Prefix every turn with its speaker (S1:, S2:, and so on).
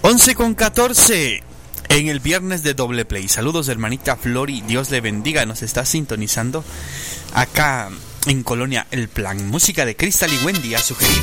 S1: 11:14 en el viernes de Doble Play. Saludos, hermanita Flori, Dios le bendiga. Nos está sintonizando acá en Colonia El Plan. Música de Crystal y Wendy ha sugerido